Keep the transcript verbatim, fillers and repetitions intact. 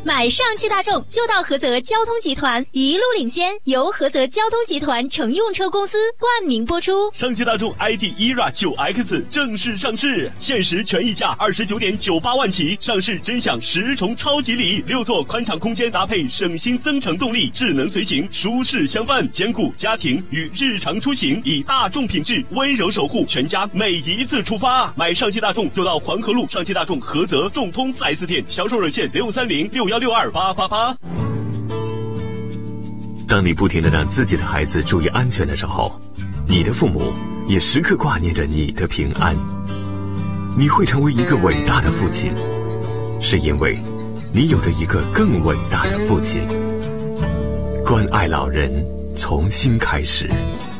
买上汽大众就到菏泽交通集团，一路领先，由菏泽交通集团乘用车公司冠名播出。 上汽大众 I D E R A 九 X 正式上市，限时全溢价二十九点九八万起，上市真享十重超级礼，六座宽敞空间搭配省心增程动力，智能随行，舒适相伴，兼顾家庭与日常出行，以大众品质温柔守护全家每一次出发。买上汽大众就到黄河路上汽大众菏泽众通 四 S 店，销售热线六三零六幺六二八八八。 当你不停地让自己的孩子注意安全的时候，你的父母也时刻挂念着你的平安。你会成为一个伟大的父亲，是因为你有着一个更伟大的父亲。关爱老人，从心开始。